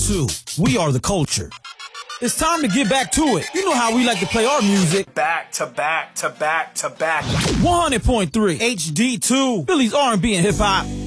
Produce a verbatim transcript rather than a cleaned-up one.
two. We are the culture. It's time to get back to it. You know how we like to play our music. Back to back to back to back. one hundred point three H D two. Philly's R and B and hip hop.